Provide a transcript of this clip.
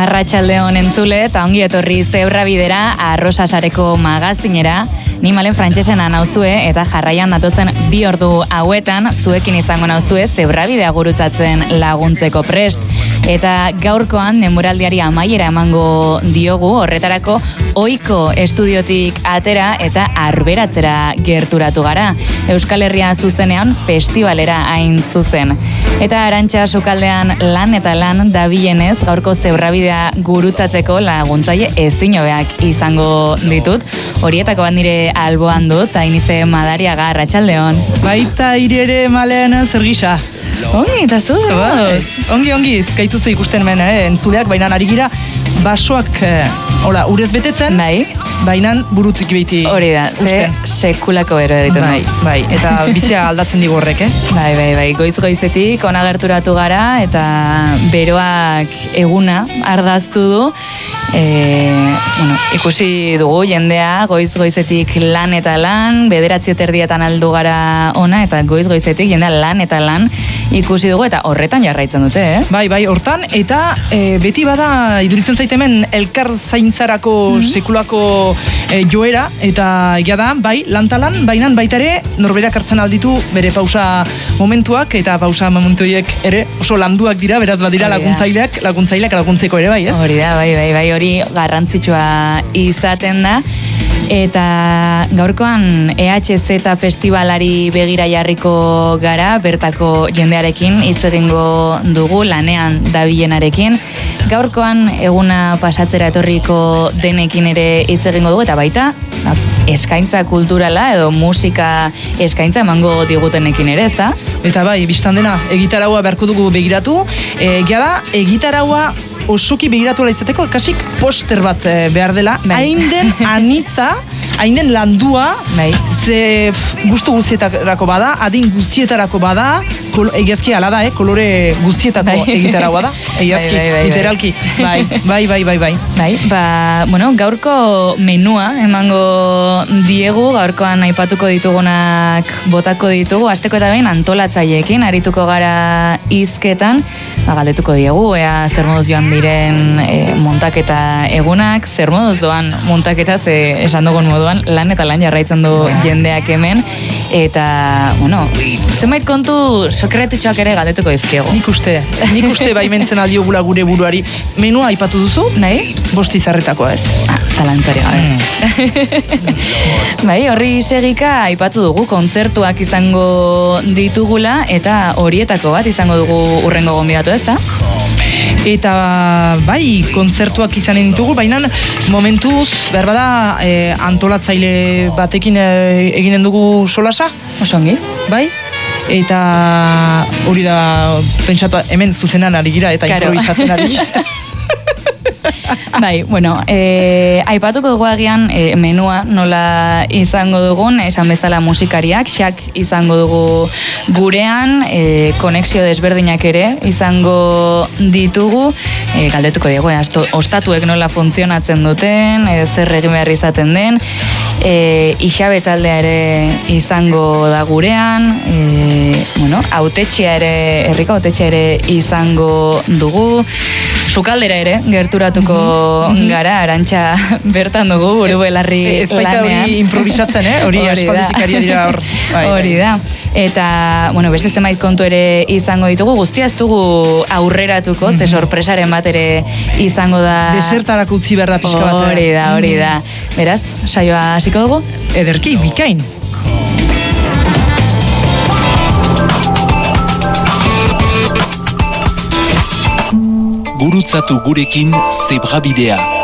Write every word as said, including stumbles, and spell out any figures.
Arratsaldeon entzule, eta ongi etorri Zebrabidera, Arrosasareko magazinera. Ni malen frantsesena nauzue, eta jarraian datozen bi ordu hauetan, zuekin izango nauzue Zebrabidea gurutzatzen laguntzeko prest. Eta gaurkoan denboraldiari amaiera emango diogu, horretarako ohiko estudiotik atera eta arberatzera gerturatu gara. Euskal Herria zuzenean festivalera hain zuzen. Eta Arantxa sukaldean lan eta lan dabilenez, gaurko Zebrabidea gurutzatzeko laguntzaile ezin hobeak izango ditut. Horietako bat nire alboan dut, Ainize Madariaga, arratsaldeon. Baita ire ere malen zer gisa. Ongi, eta zu dut. Ongi, ongi, gaituzu ikusten hemen, eh, entzuleak, baina ari gira basoak, eh, hola, urez betetzen, bai, baina burutzik behiti. Hori da, ze sekulako bero egiten bai, du. Bai, eta bizia aldatzen digu horrek, eh? Bai, bai, bai, goiz goizetik ona gerturatu gara, eta beroak eguna ardaztu du. E, bueno, ikusi dugu jendea goiz goizetik lan eta lan, bederatzi erdietan aldu gara ona, eta goiz goizetik jendea lan eta lan ikusi dugu, eta horretan jarraitzen dute, eh? Bai, bai, hortan, eta e, beti bada iduritzen zaitemen elkar zaintzarako mm-hmm. sekulako e, joera, eta egia da, bai, lantalan, bainan baita ere norberak hartzen alditu bere pausa momentuak, eta pausa momentuiek ere oso landuak dira, beraz badira laguntzaileak, laguntzaileak laguntzeko ere, bai, ez? Hori da, bai, bai, bai, hori garrantzitsua izaten da. Eta gaurkoan E H Z festivalari begira jarriko gara, bertako jendearekin hitz egingo dugu, lanean dabilenarekin. Gaurkoan eguna pasatzera etorriko denekin ere hitz egingo dugu, eta baita eskaintza kulturala edo musika eskaintza emango digutenekin ere, ezta? Eta bai, biztan dena, egitaraua beharko dugu begiratu, egia da, egitaraua osoki begiratu ala izateko, kasik poster bat behar dela, hain den anitza, hain den landua, bai. Ze gustu guztietarako bada, adin guztietarako bada, kol, egiazki ala da, eh, kolore guztietako bai. Egitaraua da, egiazki, bai, bai, bai, literalki, bai, bai, bai, bai, bai. Bai, ba, bueno, gaurko menua emango diegu, gaurkoan aipatuko ditugunak botako ditugu, asteko eta behin antolatzaileekin arituko gara hizketan, ba, galdetuko diegu, ea zer moduz joan diren e, montaketa egunak, zer moduz doan montaketa, ze esan dugun moduan, lan eta lan jarraitzen du jendeak hemen, eta, bueno, zenbait kontu sekretutxoak ere galdetuko dizkiegu. Nik uste, nik uste baimentzen aldiogula gure buruari. Menua aipatu duzu? Nahi? Bost izarretako ez. Ah, zalantzari gabe. Mm. Bai, horri segika aipatu dugu, kontzertuak izango ditugula, eta horietako bat izango dugu urrengo gonbidatu, ez da? Eta bai, kontzertuak izanen ditugu, baina momentuz, behar bada, e, antolatzaile batekin e, eginen dugu solasa. Osongi. Bai, eta hori da, pentsatu, hemen zuzenan ari gira, eta claro. Improvisatzen ari gira. Bai, bueno, e, aipatuko dugu agian e, menua nola izango dugun, esan bezala musikariak, xak izango dugu gurean, e, konexio desberdinak ere izango ditugu, e, galdetuko dugu, e, ostatuek nola funtzionatzen duten, e, zer egin behar izaten den, e, Ixabe taldea ere izango da gurean, e, bueno, autetxea ere, herriko autetxea ere izango dugu, sukaldera ere, gerturatuko mm-hmm. gara, Arantxa bertan dugu, buru belarri lanean. Ez baita hori improvisatzen, eh? Hori aspalditik aria dira hor. Hori da. Eta, bueno, beste zenbait kontu ere izango ditugu, guztia ez dugu aurreratuko, mm-hmm. ze sorpresaren bat ere izango da... Desertarako utzi behar da pixka bat. Hori da, hori da. Beraz, saioa hasiko dugu? Ederki, bikain. Gurutzatu gurekin Zebrabidea.